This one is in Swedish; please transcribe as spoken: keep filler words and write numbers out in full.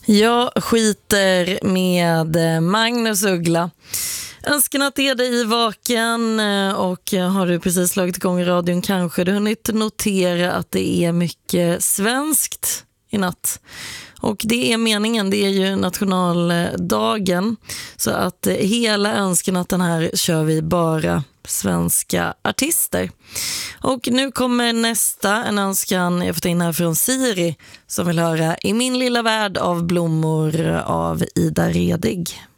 Jag skiter med Magnus Uggla. Önskar att det är dig vaken, och har du precis slagit igång i radion kanske du hunnit notera att det är mycket svenskt i natt. Och det är meningen, det är ju nationaldagen, så att hela önskenatten här kör vi bara svenska artister. Och nu kommer nästa, en önskan jag fått in här från Siri som vill höra I min lilla värld av blommor av Ida Redig.